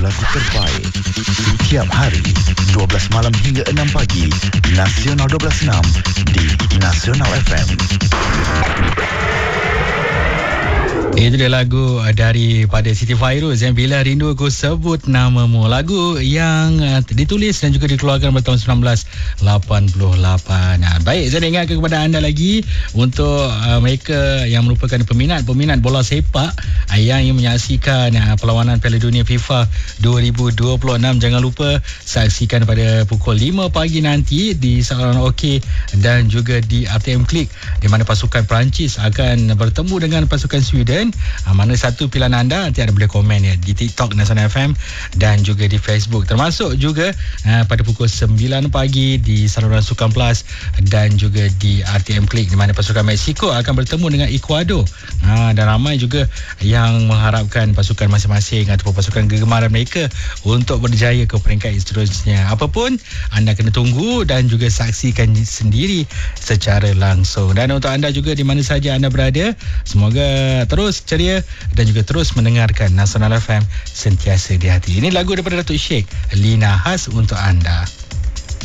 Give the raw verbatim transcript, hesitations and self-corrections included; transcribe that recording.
lagu terbaik. Setiap hari dua belas malam hingga enam pagi, Nasional dua belas enam di Nasional F M. Itu dia lagu daripada Siti Fairuz yang Bila Rindu Ku Sebut Namamu. Lagu yang uh, ditulis dan juga dikeluarkan pada tahun sembilan belas lapan puluh lapan. Nah, baik, saya ingatkan kepada anda lagi untuk uh, mereka yang merupakan peminat-peminat bola sepak uh, yang ingin menyaksikan uh, perlawanan Piala Dunia FIFA dua ribu dua puluh enam. Jangan lupa saksikan pada pukul lima pagi nanti di saluran OK dan juga di R T M Klik, di mana pasukan Perancis akan bertemu dengan pasukan Sweden. Ha, mana satu pilihan anda, nanti anda boleh komen ya di TikTok Nasional F M dan juga di Facebook, termasuk juga ha, pada pukul sembilan pagi di saluran Sukan Plus dan juga di R T M Klik, di mana pasukan Mexico akan bertemu dengan Ecuador. Ha, dan ramai juga yang mengharapkan pasukan masing-masing ataupun pasukan kegemaran mereka untuk berjaya ke peringkat seterusnya. Apapun, anda kena tunggu dan juga saksikan sendiri secara langsung. Dan untuk anda juga di mana saja anda berada, semoga terus ceria dan juga terus mendengarkan Nasional F M sentiasa di hati. Ini lagu daripada Datuk Sheikh, Lina, khas untuk anda.